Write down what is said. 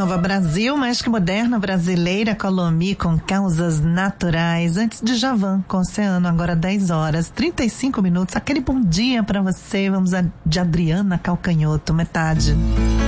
Nova Brasil, mais que moderna, brasileira, Colomi com causas naturais. Antes de Javan, com Oceano, agora 10 horas, 35 minutos. Aquele bom dia pra você. Vamos de Adriana Calcanhoto, metade.